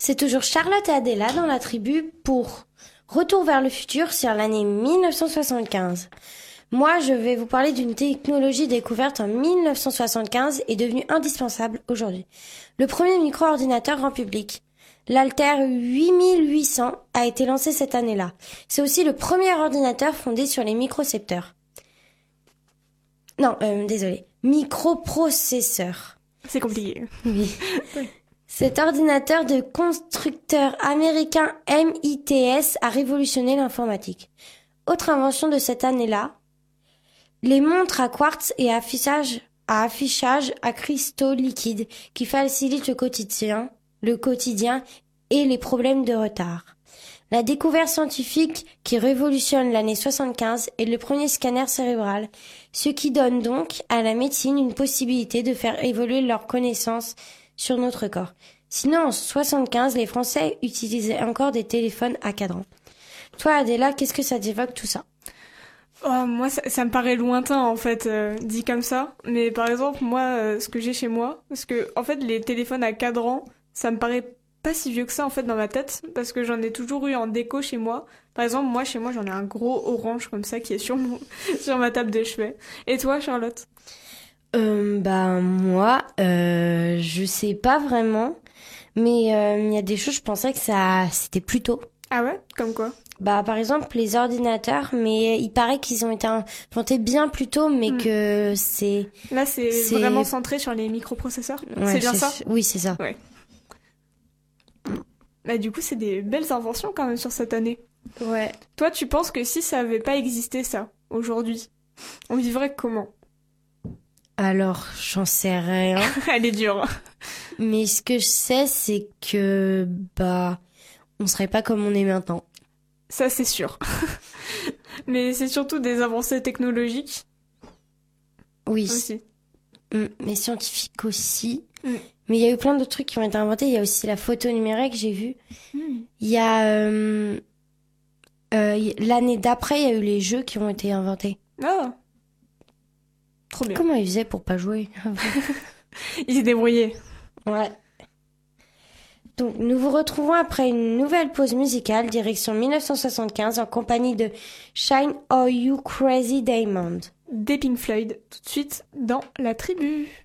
C'est toujours Charlotte et Adéla dans la tribu pour Retour vers le futur sur l'année 1975. Moi, je vais vous parler d'une technologie découverte en 1975 et devenue indispensable aujourd'hui. Le premier micro-ordinateur grand public, l'Altair 8800, a été lancé cette année-là. C'est aussi le premier ordinateur fondé sur les microcepteurs. Microprocesseurs. C'est compliqué. Oui. Cet ordinateur de constructeur américain MITS a révolutionné l'informatique. Autre invention de cette année-là, les montres à quartz et à affichage à cristaux liquides qui facilitent le quotidien et les problèmes de retard. La découverte scientifique qui révolutionne l'année 75 est le premier scanner cérébral, ce qui donne donc à la médecine une possibilité de faire évoluer leurs connaissances sur notre corps. Sinon, en 75, les Français utilisaient encore des téléphones à cadran. Toi, Adéla, qu'est-ce que ça t'évoque tout ça? Moi, ça me paraît lointain, en fait, dit comme ça. Mais par exemple, moi, ce que j'ai chez moi, parce que, en fait, les téléphones à cadran, ça me paraît pas si vieux que ça, en fait, dans ma tête, parce que j'en ai toujours eu en déco chez moi. Par exemple, moi, chez moi, j'en ai un gros orange comme ça qui est sur ma table de chevet. Et toi, Charlotte? Moi, je sais pas vraiment, mais il y a des choses, je pensais que c'était plus tôt. Ah ouais? Comme quoi? Par exemple, les ordinateurs, mais il paraît qu'ils ont été inventés bien plus tôt, mais que c'est... Là, c'est vraiment centré sur les microprocesseurs. Ouais, c'est bien ça? Oui, c'est ça. Ouais. Du coup, c'est des belles inventions quand même sur cette année. Ouais. Toi, tu penses que si ça avait pas existé, ça, aujourd'hui, on vivrait comment? Alors, j'en sais rien. Elle est dure. Mais ce que je sais, c'est que, on serait pas comme on est maintenant. Ça, c'est sûr. Mais c'est surtout des avancées technologiques. Oui. Aussi. Mais scientifiques aussi. Mais il y a eu plein d'autres trucs qui ont été inventés. Il y a aussi la photo numérique, j'ai vu. Il y a... l'année d'après, il y a eu les jeux qui ont été inventés. Ah, trop bien. Comment ils faisaient pour pas jouer? Ils s'est débrouillé. Ouais. Donc, nous vous retrouvons après une nouvelle pause musicale, direction 1975, en compagnie de Shine Oh You Crazy Diamond. Des Pink Floyd, tout de suite dans la tribu.